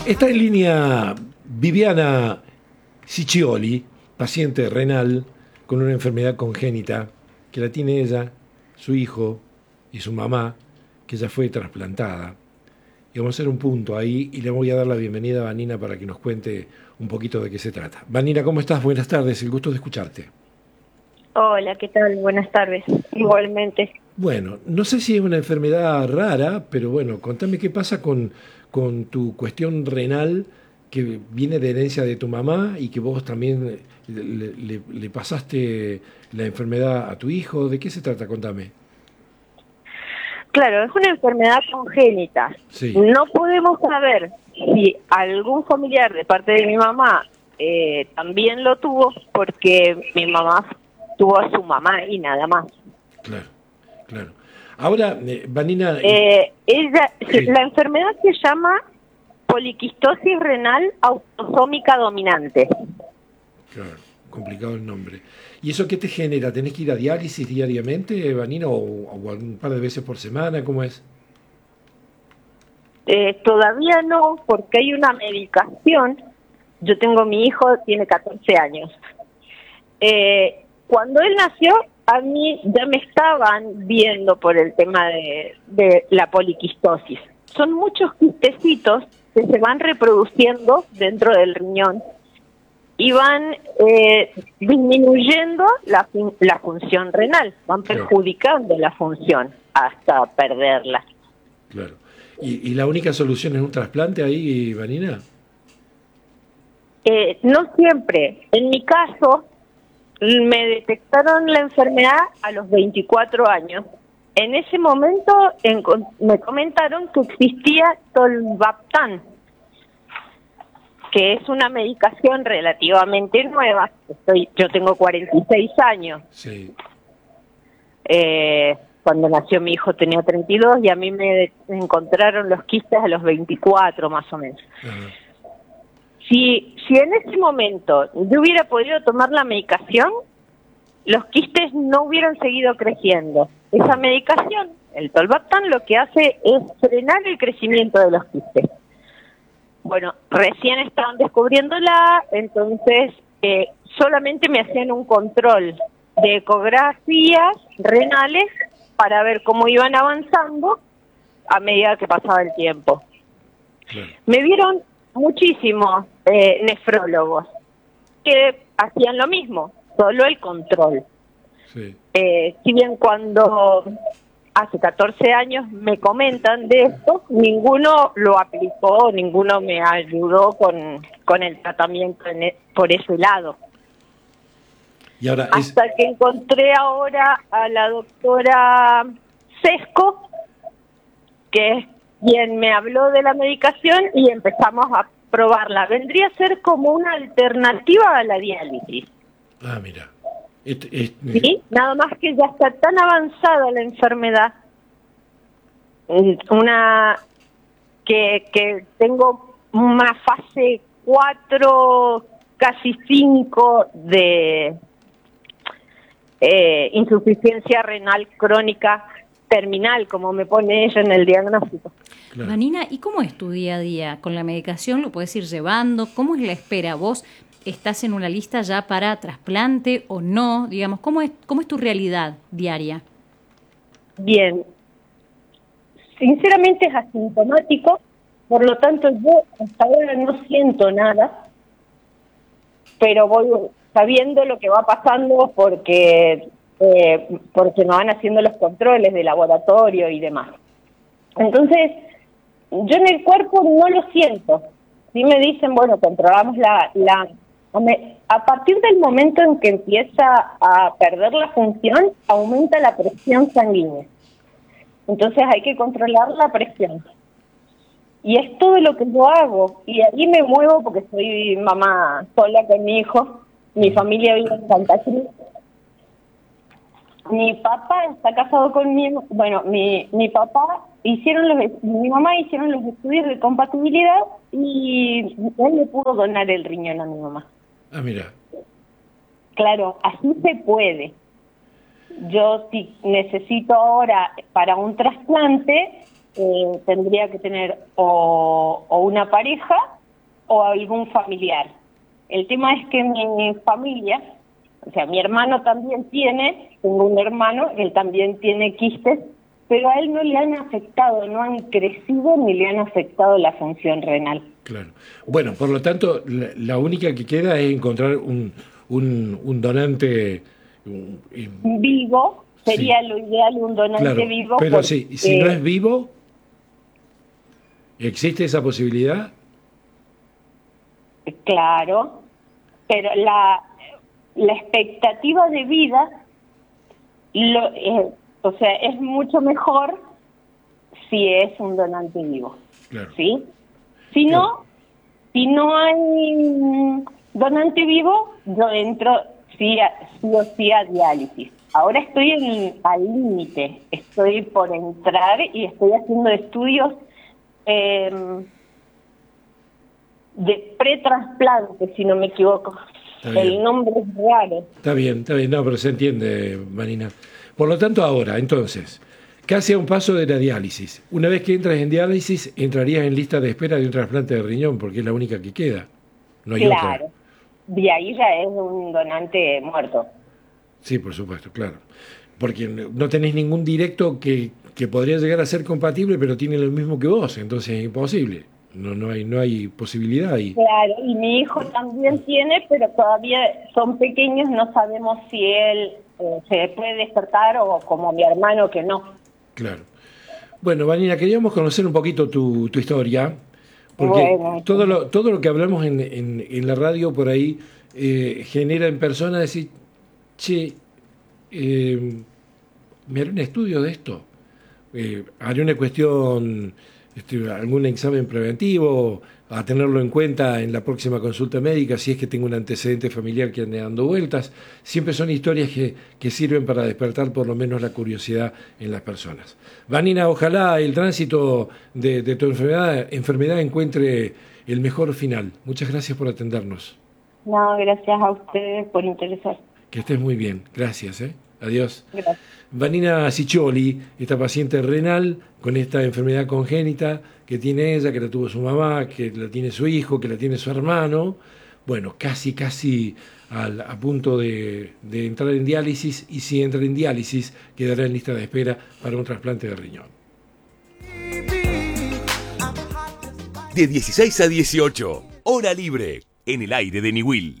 Está en línea Viviana Ciccioli, paciente renal con una enfermedad congénita que la tiene ella, su hijo y su mamá, que ya fue trasplantada. Y vamos a hacer un punto ahí y le voy a dar la bienvenida a Vanina para que nos cuente un poquito de qué se trata. Vanina, ¿cómo estás? Buenas tardes, el gusto de escucharte. Hola, ¿qué tal? Buenas tardes. Igualmente. Bueno, no sé si es una enfermedad rara, pero bueno, contame qué pasa con tu cuestión renal que viene de herencia de tu mamá y que vos también le pasaste la enfermedad a tu hijo. ¿De qué se trata? Contame. Claro, es una enfermedad congénita. Sí, No podemos saber si algún familiar de parte de mi mamá también lo tuvo, porque mi mamá tuvo a su mamá y nada más. claro, claro. Ahora, Vanina, sí, La enfermedad se llama poliquistosis renal autosómica dominante. claro, complicado el nombre. ¿Y eso qué te genera? ¿Tenés que ir a diálisis diariamente, Vanina, o un par de veces por semana? ¿Cómo es? Todavía no, porque hay una medicación. Yo tengo mi hijo, tiene 14 años. Cuando él nació, a mí ya me estaban viendo por el tema de la poliquistosis. Son muchos quistecitos que se van reproduciendo dentro del riñón y van disminuyendo la función renal, van Claro, perjudicando la función hasta perderla. claro. ¿Y la única solución es un trasplante ahí, Vanina? No siempre. En mi caso, me detectaron la enfermedad a los 24 años. En ese momento me comentaron que existía tolvaptan, que es una medicación relativamente nueva. Yo tengo 46 años. Sí. Cuando nació mi hijo tenía 32 y a mí me encontraron los quistes a los 24 más o menos. Ajá. Si en ese momento yo hubiera podido tomar la medicación, los quistes no hubieran seguido creciendo. Esa medicación, el tolvaptan, lo que hace es frenar el crecimiento de los quistes. Bueno, recién estaban descubriéndola, entonces solamente me hacían un control de ecografías renales para ver cómo iban avanzando a medida que pasaba el tiempo. Claro. Me vieron muchísimos nefrólogos que hacían lo mismo, solo el control. Sí. Si bien cuando hace 14 años me comentan de esto, ninguno lo aplicó, ninguno me ayudó con el tratamiento por ese lado. Y ahora es... Hasta que encontré ahora a la doctora Sesco, que es quien me habló de la medicación y empezamos a probarla. Vendría a ser como una alternativa a la diálisis. Ah, mira. ¿Sí? Nada más que ya está tan avanzada la enfermedad, que tengo una fase 4, casi 5 de insuficiencia renal crónica terminal, como me pone ella en el diagnóstico. Claro. Vanina, ¿y cómo es tu día a día? ¿Con la medicación lo puedes ir llevando? ¿Cómo es la espera? ¿Vos estás en una lista ya para trasplante o no? Digamos, ¿cómo es tu realidad diaria? Bien, sinceramente es asintomático, por lo tanto yo hasta ahora no siento nada, pero voy sabiendo lo que va pasando porque nos van haciendo los controles de laboratorio y demás. Entonces, yo en el cuerpo no lo siento. Sí me dicen, bueno, controlamos a partir del momento en que empieza a perder la función, aumenta la presión sanguínea. Entonces hay que controlar la presión. Y es todo lo que yo hago. Y ahí me muevo porque soy mamá sola con mi hijo. Mi familia vive en Santa Cruz. Mi papá está casado conmigo. Bueno, mi papá mi mamá hicieron los estudios de compatibilidad y él le pudo donar el riñón a mi mamá. Ah, mira. Claro, así se puede. Yo si necesito ahora para un trasplante, tendría que tener o una pareja o algún familiar. El tema es que mi familia, o sea, mi hermano también tengo un hermano, él también tiene quistes, pero a él no le han afectado, no han crecido ni le han afectado la función renal. Claro. Bueno, por lo tanto, la única que queda es encontrar un donante vivo. Sería lo ideal, un donante vivo. Pero sí, si no es vivo, ¿existe esa posibilidad? Claro, pero la expectativa de vida, o sea, es mucho mejor si es un donante vivo. Claro. ¿Sí? Si no hay donante vivo, yo entro sí o sí a diálisis. Ahora estoy al límite, estoy por entrar y estoy haciendo estudios de pretrasplante, si no me equivoco. El nombre es raro. Está bien, no, pero se entiende, Marina. Por lo tanto, ahora, entonces, casi a un paso de la diálisis. Una vez que entras en diálisis, entrarías en lista de espera de un trasplante de riñón, porque es la única que queda. No hay otra. Claro, de ahí ya es un donante muerto. Sí, por supuesto, claro. Porque no tenés ningún directo que podría llegar a ser compatible, pero tiene lo mismo que vos, entonces es imposible. No hay posibilidad ahí. Claro, y mi hijo también tiene, pero todavía son pequeños, no sabemos si él se puede despertar o como mi hermano que no. Claro. Bueno, Vanina, queríamos conocer un poquito tu historia, porque bueno, todo lo que hablamos en la radio por ahí genera en persona decir, che, me haré un estudio de esto, haré una cuestión, algún examen preventivo, a tenerlo en cuenta en la próxima consulta médica, si es que tengo un antecedente familiar que ande dando vueltas. Siempre son historias que sirven para despertar por lo menos la curiosidad en las personas. Vanina, ojalá el tránsito de tu enfermedad encuentre el mejor final. Muchas gracias por atendernos. No, gracias a ustedes por interesarse. Que estés muy bien. Gracias. Adiós. Gracias. Vanina Ciccioli, esta paciente renal con esta enfermedad congénita que tiene ella, que la tuvo su mamá, que la tiene su hijo, que la tiene su hermano. Bueno, casi a punto de entrar en diálisis, y si entra en diálisis quedará en lista de espera para un trasplante de riñón. De 16 a 18, hora libre, en el aire de Niwil.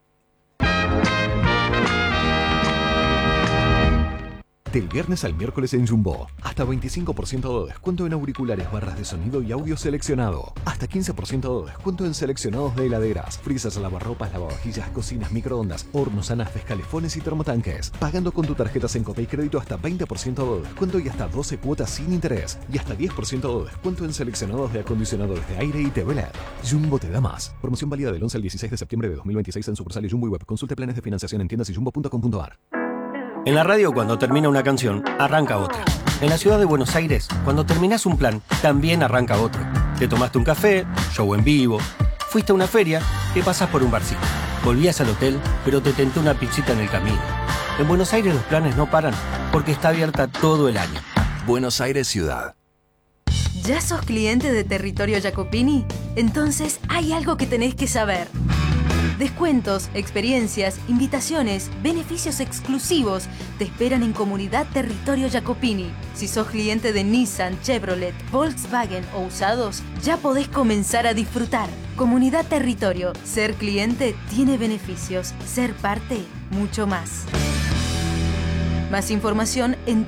Del viernes al miércoles en Jumbo, hasta 25% de descuento en auriculares, barras de sonido y audio seleccionado. Hasta 15% de descuento en seleccionados de heladeras, frisas, lavarropas, lavavajillas, cocinas, microondas, hornos, anafes, calefones y termotanques. Pagando con tu tarjeta Sencope y crédito hasta 20% de descuento y hasta 12 cuotas sin interés. Y hasta 10% de descuento en seleccionados de acondicionadores de aire y TV LED. Jumbo te da más. Promoción válida del 11 al 16 de septiembre de 2026 en sucursales Jumbo y web. Consulte planes de financiación en tiendas y jumbo.com.ar. En la radio, cuando termina una canción, arranca otra. En la ciudad de Buenos Aires, cuando terminás un plan, también arranca otro. Te tomaste un café, show en vivo, fuiste a una feria, te pasás por un barcito. Volvías al hotel, pero te tentó una pizzita en el camino. En Buenos Aires los planes no paran, porque está abierta todo el año. Buenos Aires Ciudad. ¿Ya sos cliente de Territorio Jacopini? Entonces hay algo que tenés que saber. Descuentos, experiencias, invitaciones, beneficios exclusivos te esperan en Comunidad Territorio Jacopini. Si sos cliente de Nissan, Chevrolet, Volkswagen o usados, ya podés comenzar a disfrutar. Comunidad Territorio. Ser cliente tiene beneficios. Ser parte, mucho más. Más información en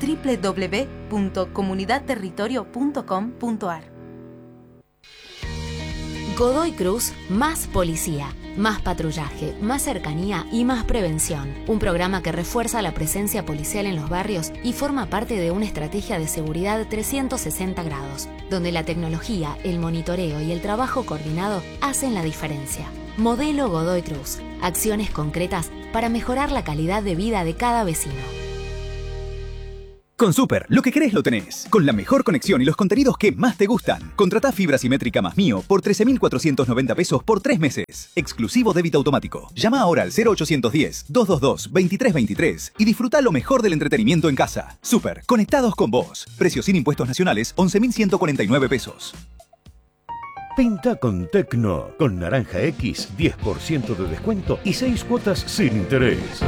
www.comunidadterritorio.com.ar. Godoy Cruz, más policía, más patrullaje, más cercanía y más prevención. Un programa que refuerza la presencia policial en los barrios y forma parte de una estrategia de seguridad 360 grados, donde la tecnología, el monitoreo y el trabajo coordinado hacen la diferencia. Modelo Godoy Cruz. Acciones concretas para mejorar la calidad de vida de cada vecino. Con Super, lo que querés lo tenés. Con la mejor conexión y los contenidos que más te gustan. Contratá fibra simétrica más Mío por 13.490 pesos por 3 meses. Exclusivo débito automático. Llama ahora al 0810-222-2323 y disfruta lo mejor del entretenimiento en casa. Super, conectados con vos. Precio sin impuestos nacionales, 11.149 pesos. Pinta con Tecno. Con Naranja X, 10% de descuento y 6 cuotas sin interés.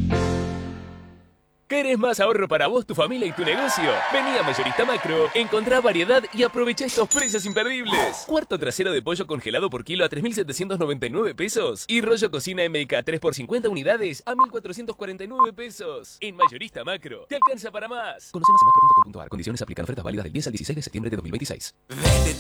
¿Querés más ahorro para vos, tu familia y tu negocio? Vení a Mayorista Macro, encontrá variedad y aprovecha estos precios imperdibles. Cuarto trasero de pollo congelado por kilo a 3.799 pesos. Y rollo cocina MK 3 por 50 unidades a 1.449 pesos. En Mayorista Macro, te alcanza para más. Conoce más en macro.com.ar. Condiciones aplican. Ofertas válidas del 10 al 16 de septiembre de 2026.